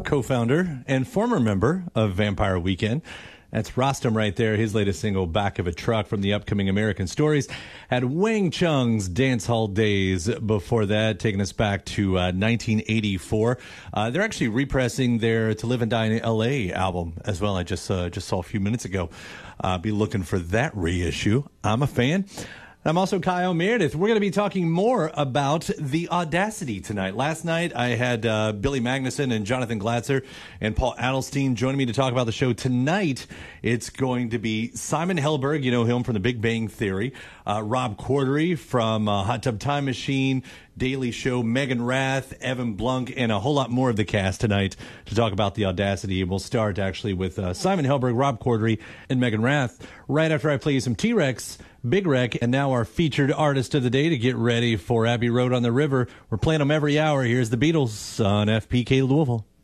co-founder and former member of Vampire Weekend. That's Rostam right there. His latest single, Back of a Truck, from the upcoming American Stories. Had Wang Chung's Dance Hall Days before that, taking us back to 1984. They're actually repressing their To Live and Die in L.A. album as well. I just saw a few minutes ago. Be looking for that reissue. I'm a fan. I'm also Kyle Meredith. We're going to be talking more about The Audacity tonight. Last night, I had Billy Magnuson and Jonathan Glatzer and Paul Adelstein joining me to talk about the show. Tonight, it's going to be Simon Helberg, you know him from The Big Bang Theory, Rob Corddry from Hot Tub Time Machine, Daily Show, Megan Rath, Evan Blunk, and a whole lot more of the cast tonight to talk about The Audacity. We'll start actually with Simon Helberg, Rob Corddry, and Megan Rath right after I play you some T-Rex, Big Wreck, and now our featured artist of the day to get ready for Abbey Road on the River. We're playing them every hour. Here's the Beatles on FPK Louisville.